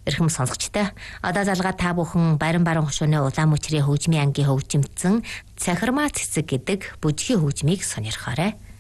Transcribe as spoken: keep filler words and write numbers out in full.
Эрхэм сонсогчтой, одоо залгаа та бүхэн Барин баруун хошууны Улаанмүчрийн хөгжмийн ангийн хөгжимдсэн Цахирмаа цэцэг гэдэг бүжгийн хөгжмийг сонирхоорой.